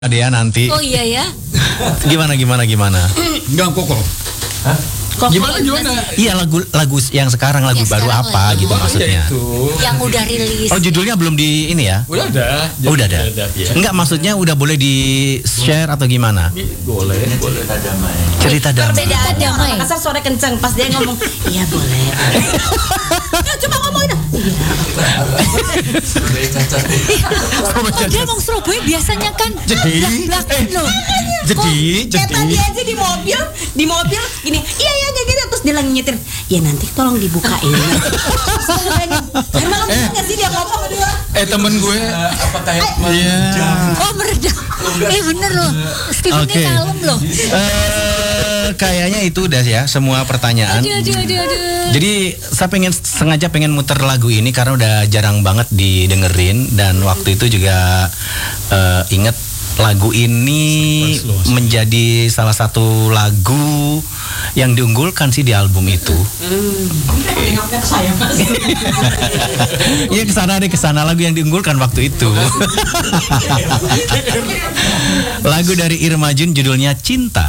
Dia nanti. Oh iya ya. Gimana? Enggak kok. Hah? Gimana? Iya lagu yang sekarang lagu Yang baru sekarang apa lagi. gitu Oh, maksudnya. iya itu. Yang udah rilis. Oh judulnya belum di ini ya? Udah ada. Oh, udah ada. Ya. Enggak maksudnya udah boleh di share atau gimana? Boleh. Cerita damai. Perbedaan damai. Makassar suara kenceng pas dia ngomong iya boleh. Ya coba ngomongin. Dia ngomong Surabaya biasanya kan Jadi, belak-belakan loh. Jadi. Kayak tadi aja di mobil gini iya gitu terus dia lagi nyetir ya nanti tolong dibukain. Emang nggak sih dia ngomong sama dia? Temen gue Apa kayak Iya. Oh meredam. Bener loh. Steven Oke. kalem loh. Kayaknya itu udah ya semua pertanyaan. Aduh. Jadi saya sengaja pengen muter lagu ini karena udah jarang banget didengerin dan waktu itu juga inget lagu ini menjadi salah satu lagu yang diunggulkan sih di album itu. Tengoknya ke saya mas. Iya kesana lagu yang diunggulkan waktu itu. Lagu dari Irma Jun judulnya Cinta.